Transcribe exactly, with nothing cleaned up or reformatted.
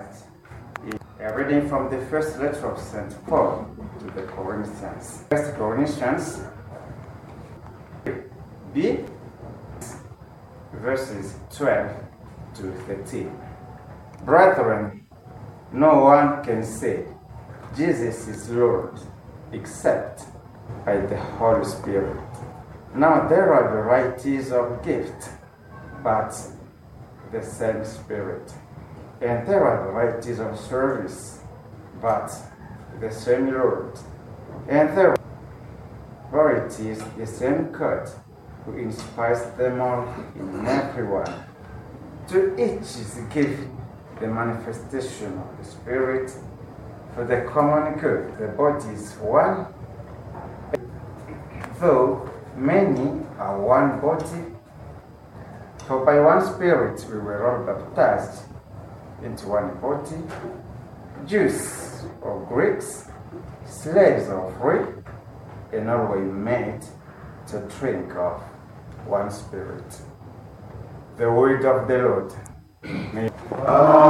A reading from the first letter of Saint Paul to the Corinthians. First Corinthians B, verses twelve to thirteen. Brethren, no one can say Jesus is Lord except by the Holy Spirit. Now there are varieties of gifts, but the same Spirit. And there are varieties of service, but the same Lord. And there are varieties, the same God, who inspires them all in everyone. To each is given the manifestation of the Spirit for the common good. The body is one, though many are one body. For by one Spirit we were all baptized into one body, Jews or Greeks, slaves or free, and all were made to drink of one Spirit. The word of the Lord. May